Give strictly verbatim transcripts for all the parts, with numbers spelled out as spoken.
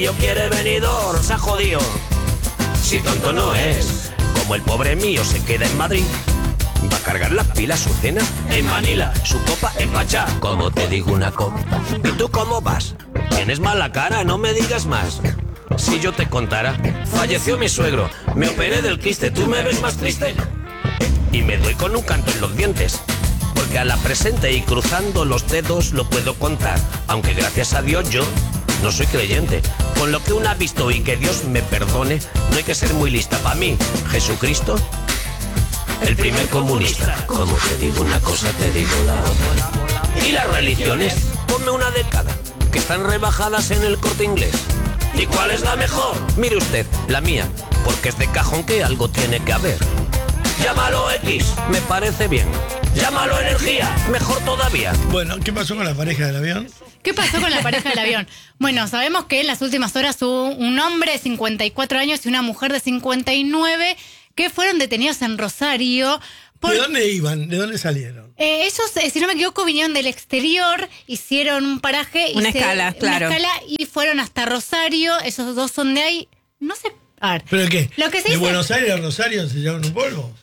Yo quiere venidor, se ha jodido. Si tonto no es, como el pobre mío se queda en Madrid, va a cargar las pilas su cena en Manila, su copa en Pachá. Como te digo una copa. ¿Y tú cómo vas? Tienes mala cara, no me digas más. Si yo te contara, falleció mi suegro, me operé del quiste, ¿tú me ves más triste? Y me doy con un canto en los dientes, porque a la presente y cruzando los dedos lo puedo contar, aunque gracias a Dios yo no soy creyente. Con lo que uno ha visto y que Dios me perdone, no hay que ser muy lista. Para mí, Jesucristo, el primer comunista. Como te digo una cosa, te digo la otra. Y las religiones, ponme una de cada, que están rebajadas en el Corte Inglés. ¿Y cuál es la mejor? Mire usted, la mía, porque es de cajón que algo tiene que haber. Llámalo X, me parece bien. Llámalo energía, mejor todavía. Bueno, ¿qué pasó con la pareja del avión? ¿Qué pasó con la pareja del avión? Bueno, sabemos que en las últimas horas hubo un hombre de cincuenta y cuatro años y una mujer de cincuenta y nueve que fueron detenidos en Rosario. Por... ¿De dónde iban? ¿De dónde salieron? Eh, ellos, eh, si no me equivoco, vinieron del exterior, hicieron un paraje. Una y escala, se, claro. Una escala y fueron hasta Rosario. Esos dos son de ahí. No sé. A ver. ¿Pero qué? Lo que se ¿De dice... Buenos Aires a Rosario se llevan un polvo?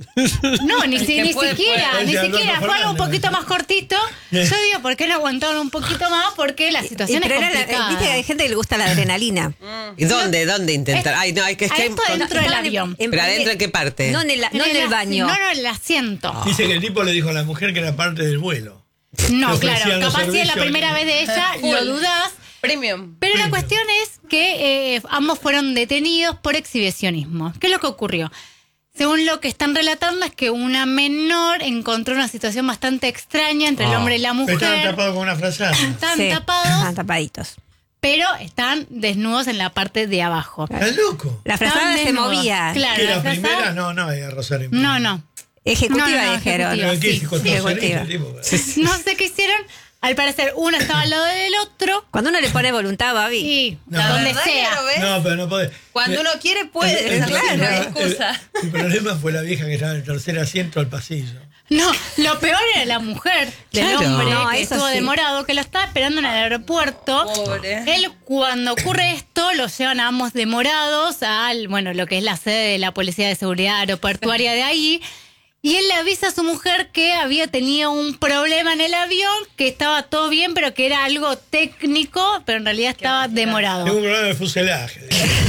No, ni, si, ni puede, siquiera, puede. ni Oye, siquiera. Alberto Fue algo un Fernández. poquito más cortito. Yo digo, ¿por qué no aguantaron un poquito más? Porque la situación Y- es pero era la- complicada. viste que hay gente que le gusta la adrenalina. ¿Y dónde? ¿Dónde intentar? Ay, no, hay que A estar. esto dentro del avión. ¿Pero adentro en qué parte? No en el, no en el as- baño. No, no, en el asiento. Dice que el tipo le dijo a la mujer que era parte del vuelo. No, Le claro, ofrecían los capaz si es la servicios. primera vez de ella, Full. lo dudás. Premium. Pero la Premium. cuestión es que eh, ambos fueron detenidos por exhibicionismo. ¿Qué es lo que ocurrió? Según lo que están relatando es que una menor encontró una situación bastante extraña entre el Ah. hombre y la Estaban mujer. tapados con una frazada. Están Sí, tapados, ajá, tapaditos. pero están desnudos en la parte de abajo. ¿Estás loco? La frazada Estaban se desnudos. movía. Claro, ¿Que la la frazada- primera? No, no, era Rosario. No, no. Ejecutiva No, no, dijeron. ejecutiva. ¿Pero qué Sí, se contó sí, servicio, ejecutiva. tipo? No sé qué hicieron. Al parecer, uno estaba al lado del otro Cuando uno le pone voluntad, Babi. y No. donde ¿Verdad que sea. lo ves? No, pero no podés. Cuando Eh, uno quiere, puede. el- el- Claro, no hay el- excusa. El, el problema fue la vieja que estaba en el tercer asiento al pasillo. No, lo peor era la mujer del Claro. hombre No, que eso estuvo sí. demorado, que lo estaba esperando en el aeropuerto. Pobre. Él, cuando ocurre esto, los llevan a ambos demorados al, bueno, lo que es la sede de la Policía de Seguridad Aeroportuaria de ahí. Y él le avisa a su mujer que había tenido un problema en el avión, que estaba todo bien, pero que era algo técnico, pero en realidad estaba demorado. Tengo un problema de fuselaje.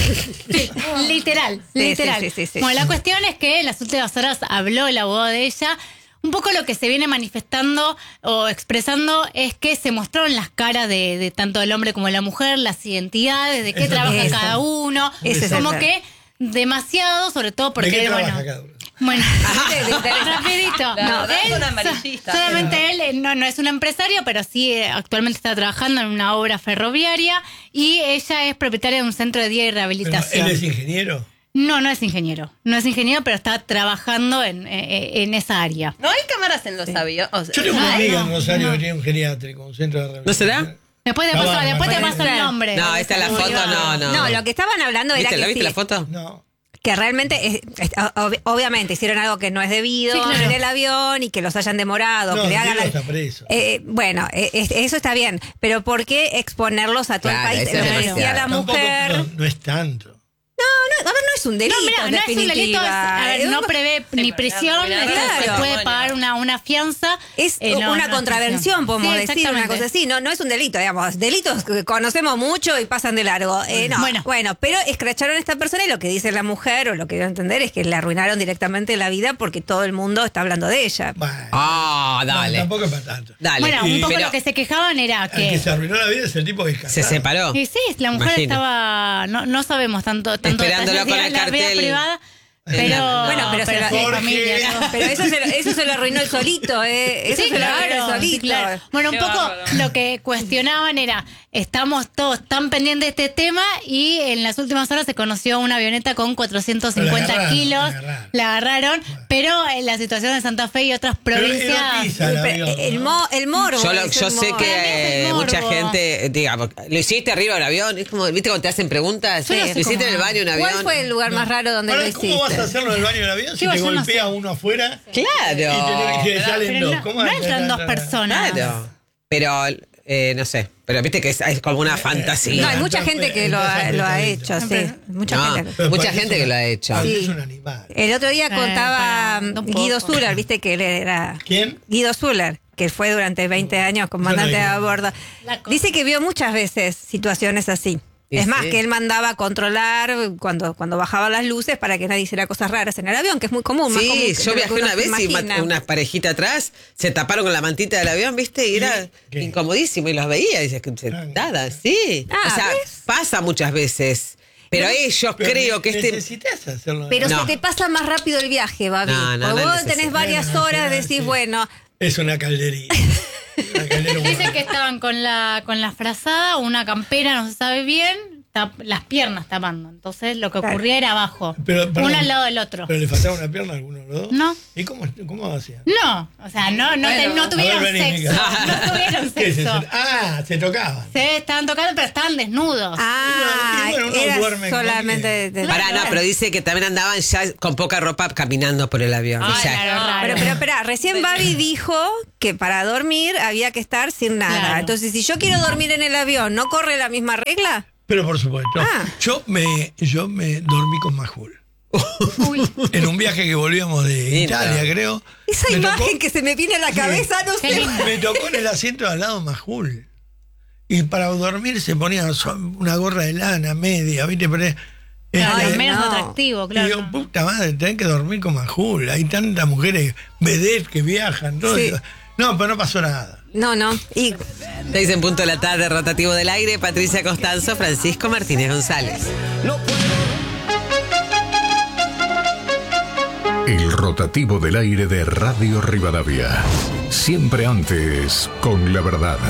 Sí, literal, Sí, literal. sí, sí, sí, sí. Bueno, la cuestión es que en las últimas horas habló el abogado de ella. Un poco lo que se viene manifestando o expresando es que se mostraron las caras de, de tanto el hombre como de la mujer, las identidades, de qué Eso, trabaja eso. cada uno. Ese es como el- que demasiado, sobre todo porque, ¿De qué bueno, trabaja cada uno? bueno, Ajá, le interesa. rapidito. La verdad Él son so- amarillistas. solamente él eh, no, no es un empresario, pero sí eh, actualmente está trabajando en una obra ferroviaria y ella es propietaria de un centro de día y Pero, rehabilitación. ¿él es ingeniero? No, no es ingeniero. No es ingeniero, pero está trabajando en, eh, en esa área. No hay cámaras en los aviones. O sea, Yo tengo una Ay, amiga no, en Rosario no. que tiene un geriátrico, un centro de ¿No será? rehabilitación. Después te No, paso, bueno, después te bueno. paso el nombre. No, esta es la Muy foto, privado. no, no. No, lo que estaban hablando era ¿Viste, que ¿La viste sí, la foto? No. que realmente, es- es- ob- obviamente, hicieron algo que no es debido Sí, claro. en el avión y que los hayan demorado, No, que le hagan Diego la- está preso. Eh, bueno, eh, es- eso está bien, pero ¿por qué exponerlos a todo Claro, el país? eso es Le decía demasiado. la Tampoco, mujer. no, no es tanto. No, a ver, no es un delito. No, mira, en no es un delito. definitiva. A ver, Es no un- prevé ni pero prisión, claro, esto se claro. puede pagar una, una fianza. Es eh, no, una no contravención, prisión. podemos Sí, decir, una exactamente. cosa así. No, no es un delito, digamos. Delitos que conocemos mucho y pasan de largo. Eh, no. Bueno. Bueno. pero escracharon a esta persona y lo que dice la mujer, o lo que dio a entender, es que le arruinaron directamente la vida porque todo el mundo está hablando de ella. Bueno, Ah, no, dale. tampoco es para tanto. Dale. Bueno, un Y- poco pero lo que se quejaban era El que que... se arruinó la vida es el tipo que es se casado. separó. Y sí, la mujer Imagino. estaba... No, no sabemos tanto, tanto Esperándolo detalles con de el la vida cartel. privada, pero... Bueno, pero se lo- sí, Jorge. familia, todo. Pero eso se, lo, eso se lo arruinó el solito, ¿eh? Eso Sí, se lo arruinó claro, el sí, solito. claro. Bueno, un Qué poco bárbaro. lo que cuestionaban era, estamos todos tan pendientes de este tema y en las últimas horas se conoció una avioneta con cuatrocientos cincuenta Pero la agarraron, kilos, la agarraron. la agarraron, pero en la situación de Santa Fe y otras Pero provincias... erotiza el Pero avión, el, ¿no? mo, el morbo. Yo, lo- es yo el sé morbo. que Para mí es el eh, mucha morbo. gente, eh, digamos, ¿lo hiciste arriba del avión? Es como, ¿viste cuando te hacen preguntas? Yo no ¿Lo sé hiciste cómo. en el baño un avión? ¿Cuál fue el lugar más raro donde Ahora, lo hiciste? ¿cómo vas a hacerlo en el baño del avión si Digo, te yo no golpea sé. uno afuera? Claro. Y te, te salen Pero dos. no, ¿Cómo no haces? entran dos personas. Claro. Pero Eh, no sé, pero viste que es, es como una fantasía. No, hay mucha gente que lo ha, lo ha hecho, sí. Mucha No, gente. Pero mucha parece gente una- que lo ha hecho. parece Sí. un animal. El otro día Eh, contaba para, un Guido poco. Zuller, viste que él era... ¿Quién? Guido Zuller, que fue durante veinte años comandante Yo no a digo. bordo. La co- Dice que vio muchas veces situaciones así. Y Es más, sí. que él mandaba a controlar cuando, cuando bajaban las luces para que nadie hiciera cosas raras en el avión, que es muy común. más común Sí, que yo lo que viajé uno una se vez y imagina. mat- una parejita atrás se taparon con la mantita del avión, ¿viste? Y era ¿Qué? incomodísimo y los veía y dices, nada, sí. Ah, o sea, ¿ves? pasa muchas veces. Pero ellos Pero creo ne- que este... necesitas hacerlo. Pero No. se te pasa más rápido el viaje, Babi. No, no, Porque no vos necesito. tenés varias No, no, horas, no, decís, sí. bueno, Es una caldería. Una caldera Dicen humana. que estaban con la, con la frazada, una campera, no se sabe bien, tap- las piernas tapando. Entonces lo que Claro. ocurría era abajo, Pero, perdón, uno al lado del otro. ¿Pero le faltaba una pierna a alguno de los dos? No. ¿Y cómo, cómo hacían? No, o sea, no, no, te- Bueno. no tuvieron A ver, vení, sexo. Mica. No tuvieron ¿Qué es eso? sexo. Ah, se tocaban. Se estaban tocando, pero estaban desnudos. ah, Y bueno, uno era duerme con solamente... alguien. de- Pará, no, pero dice que también andaban ya con poca ropa caminando por el avión. Ay, O sea, claro, raro. Pero, pero, espera, recién Babi dijo que para dormir había que estar sin nada. Claro. Entonces, si yo quiero dormir en el avión, ¿no corre la misma regla? Pero por supuesto. Ah. Yo me yo me dormí con Majul. Uy, En un viaje que volvíamos de Lindo. Italia, creo. Esa me imagen tocó- que se me viene a la cabeza, no qué sé. lindo. Me tocó en el asiento de al lado Majul. Y para dormir se ponía so- una gorra de lana media, ¿viste? Pero, no, este, es menos no. atractivo, y claro. digo, puta madre, tenés que dormir con Majul. Hay tantas mujeres vedettes que viajan. Todo Sí. eso. No, pero no pasó nada. No, no. Y seis en punto de la tarde, rotativo del aire, Patricia Costanzo, Francisco Martínez González. El rotativo del aire de Radio Rivadavia. Siempre antes, con la verdad.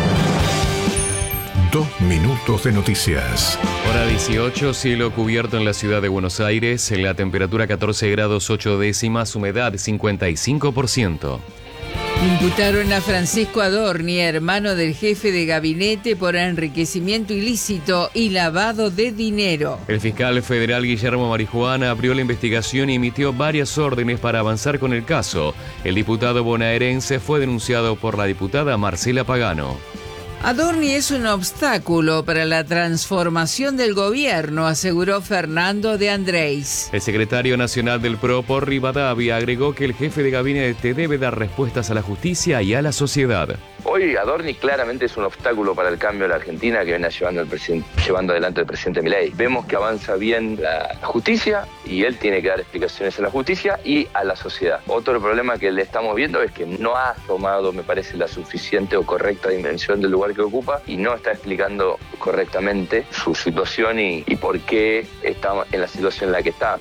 Dos minutos de noticias. Hora dieciocho, cielo cubierto en la ciudad de Buenos Aires, la temperatura catorce grados ocho décimas, humedad cincuenta y cinco por ciento. Imputaron a Francisco Adorni, hermano del jefe de gabinete, por enriquecimiento ilícito y lavado de dinero. El fiscal federal Guillermo Marijuana abrió la investigación y emitió varias órdenes para avanzar con el caso. El diputado bonaerense fue denunciado por la diputada Marcela Pagano. Adorni es un obstáculo para la transformación del gobierno, aseguró Fernando de Andrés. El secretario nacional del P R O por Rivadavia agregó que el jefe de gabinete debe dar respuestas a la justicia y a la sociedad. Hoy Adorni claramente es un obstáculo para el cambio de la Argentina que viene llevando, el presidente, llevando adelante el presidente Milei. Vemos que avanza bien la justicia y él tiene que dar explicaciones a la justicia y a la sociedad. Otro problema que le estamos viendo es que no ha tomado, me parece, la suficiente o correcta dimensión del lugar que ocupa y no está explicando correctamente su situación y, y por qué está en la situación en la que está.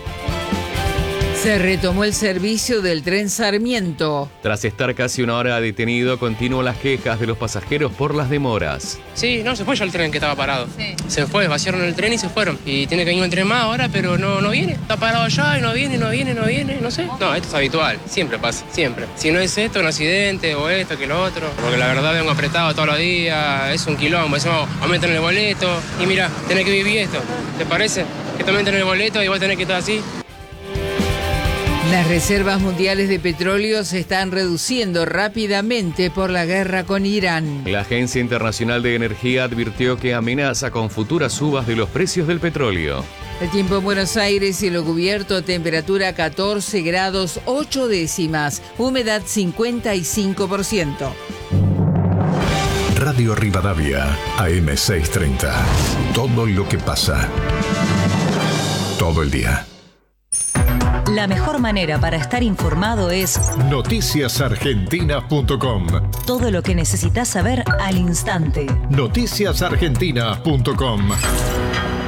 Se retomó el servicio del tren Sarmiento. Tras estar casi una hora detenido, continúan las quejas de los pasajeros por las demoras. Sí, no, se fue ya el tren que estaba parado. Sí. Se fue, vaciaron el tren y se fueron. Y tiene que venir un tren más ahora, pero no, no viene. Está parado allá y no viene, no viene, no viene, no sé. No, esto es habitual, siempre pasa, siempre. Si no es esto, un accidente o esto, que lo otro. Porque la verdad vengo apretado todos los días, es un quilombo. Decimos, aumenten el boleto y mira, tenés que vivir esto. ¿Te parece? Que te aumenten el boleto y vos tenés que estar así. Las reservas mundiales de petróleo se están reduciendo rápidamente por la guerra con Irán. La Agencia Internacional de Energía advirtió que amenaza con futuras subas de los precios del petróleo. El tiempo en Buenos Aires, cielo cubierto, temperatura catorce grados ocho décimas, humedad cincuenta y cinco por ciento. Radio Rivadavia, A M seiscientos treinta. Todo lo que pasa. Todo el día. La mejor manera para estar informado es noticias argentinas punto com. todo lo que necesitas saber al instante. noticias argentinas punto com.